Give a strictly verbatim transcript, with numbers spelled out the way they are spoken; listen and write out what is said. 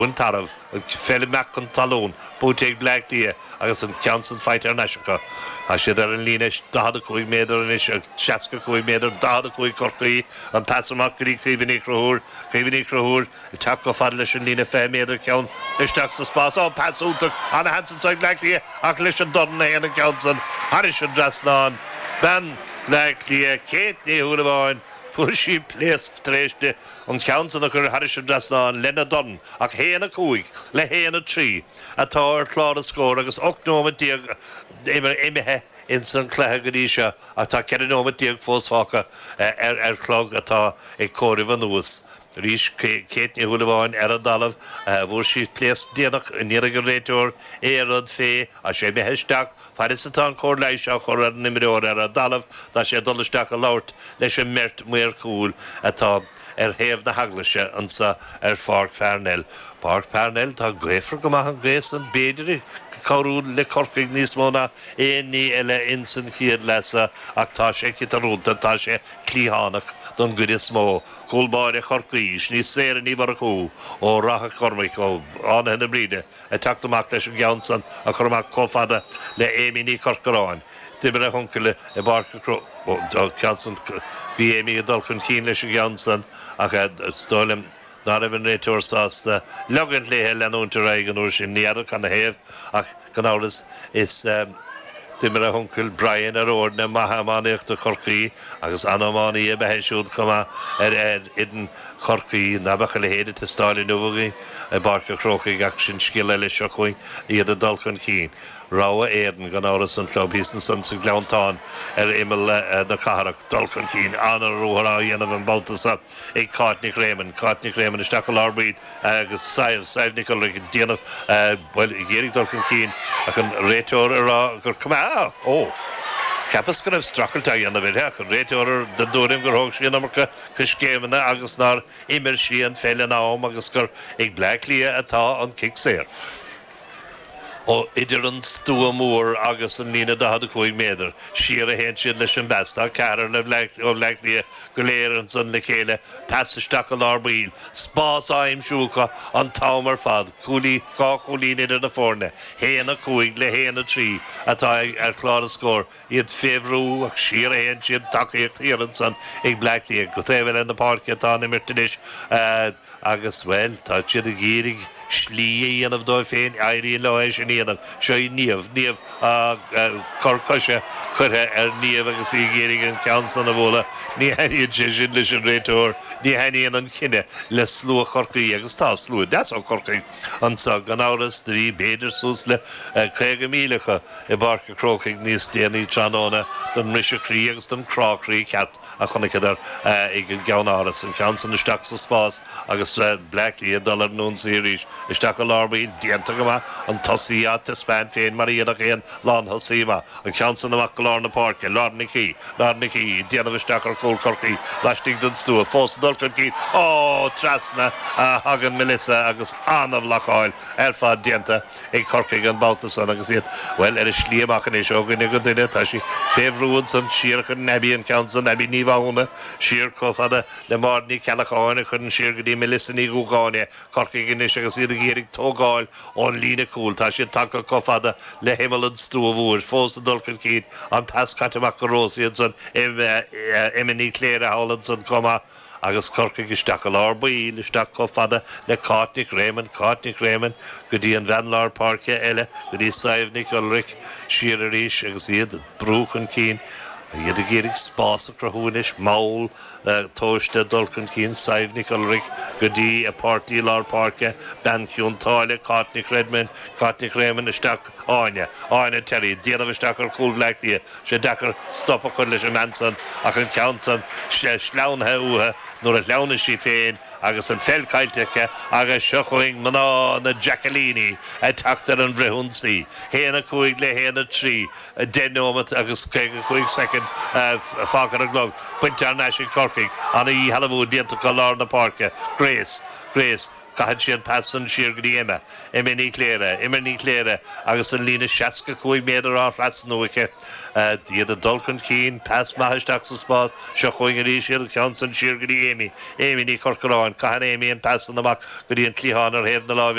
One taraf, fell back on talon, Booteg Black Deer, agus an Johnson fighter Nashaka. I should have in Linish, Dada Kui made her in Shaska Kui made her, Dada Kui Corky, and Passamakri, Krivini Krohur, Krivini Krohur, Tako Fadlish and Lina Fair made her count, Ishtaks the Spas, oh, pass out on the Hanson side Black Deer, Aklish and Dudley and Johnson, Harish and Drasnan, Ben Black Deer, Kate Nehulavain. Voor she placed treiste on Johnson occur Harish Drasnan, Lena Dunn, a Hena Coig, Le Hena Tree, a tower Claude score, agus Octoma Diag, Emihe, in St. Clagadisha, a Takanoma Diag Fosfaka, er er clog at a Corivanus. Rish Kate Hulavain, Eradalav, where she placed Dianok, Niragurator, Erod Fay, a Shebe Heshtak, Farisatan Corlaisha, Horan Nimror, Eradalav, that she had Dolishtak a lot, Lesha Mert Mercool, at a er have the Haglisha, and sa er Park Farnell. Park Farnell, ta Grafer Gamahan Grace and Bedri. Carul le corpig nismona e ni ele insen hier lessa aktashe kitarunta tashe klihanak don gudismo kolbare corquish ni ser ni varku o raha cormico on en bride attack the maklesh Johnson a cormac kofada le emi ni corcoran tibere honkele e bark cro Johnson bi emi dolken keenlish Johnson a had stolem not even return sauce the logently helen on to Reagan or she near can have a canals is um Timmer Hunkel Brian or Ordna Mahamani to Corky as Anamani be should come er er in Corky Nabachel headed to Stalin Novogi a Barker Crocky action skill Shocking the the Dalkin Keen Rawa Eden Ganaris and Club Easton Sons Glanton er Emil the Karak Dalkin Keen Anna Rohara Yenavan Bautas up a Cartney Raymond Cartney Raymond Stackle Arbid agus Sive Sive Nicol Dino well Gary Dalkin Keen I can rator come out oh Capus could have struggled to on the bit here rator the Dorim Gorhoshi and America Kishkevana Agusnar Emershi and Felena Magaskar a Blackly at on kicks there. O idirun stua moor agus an Nina da had coig meder sheer a hench lishin besta Carol of like of like the Galerans and Lekele passage tackle our wheel spas I'm shuka on Tower fad Cooley Cooley in the forne Hena coig le Hena tree at I at Clara score yet Fevru sheer a hench and Taki clearance on a black the Gotevel in the park at on Emertinish uh agus well touch the gearing Schlie and of Dolphin, Irene Loish and Ian of Shay Niev, Niev, uh, Corcusha, Curha, and Niev and Sea Gearing and Council of Ola, Nihani and Jishin, Lishan Rator, Nihani and Kinne, less slow Corky, and Star Slew. That's all Corky. And so Ganaurus, the Bader Susle, Kagamilaka, a Barker Croaking, Nis Danny Chanona, the Misha Creeks, the Crockery Cat, a Honikadar, Egan Gaunaris and Council of Stacks of Spas, August Blackly, a dollar known series. Istakal Arby, Diantagama, and Tossia, Tespantain, Maria again, Lon Hosima, and Council of Macalorna Park, Lord Nicky, Lord Nicky, Dianavistakar Cole Corky, Lashting Dunstu, Foss Dulkerky, oh, Trasna, Hagan Melissa, Agus Anna of Lockoil, Alpha Dianta, a Corky and Baltus, and I can see it. Well, it is Schliemachanish, Ogan, a good dinner, Tashi, Favorwoods, and Sheerkin, Nabby, and Council, Nabby Niva, Sheer Kofada, the Marni, Calacoin, couldn't share the Melissa Nigugone, Corky Ganish, the Gearing Togal on Lina Cool, Tashi Taka Kofada, Le Himmelan Stuvur, Fos the Dulkin Keen, and Pass Catamarosians and Emily Clara Hollands and Coma, Agus Corky Stakal Arby, Stak Kofada, Le Cartnick Raymond, Cartnick Raymond, Goodian Van Lar Parke, Ella, Goody Sive Nicolrick, Sheererish, Exid, Broken Keen. Yet the Gearing Spas of Crahunish, Maul, Toshta, Dulcan Keen, Sive Nicolrick, Goody, a party, Lord Parker, Bankyun Toilet, Cartnick Redmond, Cartnick Raymond, a Stack, Anya, Anya Terry, the other Stacker, Cool Black Deer, Shadacker, Stop a Collish Manson, I can count on Schlaun Hauha, nor a Launish Fane. Agus an Felkailteke, agus Shochoing Mana, na Jacqueline, a Tactor and Brehunsi, Hena Coig le Hena tree, a Denomat, agus Coig second, uh, Falcon and Glog, Pinter Nashi Corking, on a Hallowwood, Dieta Color in the Park, Grace, Grace, caiid sin passan siar go dhéime imime ní léire imime ní léire agus an lína seaca chuig méidir á rasnúice iad a dulcan cín pass maiisteach sa spás seo chuing a rí siad cean san siar go dhéimi éimi ní corcaráin caian éimi an passan amach go dtíon clíán ar héamh na láimh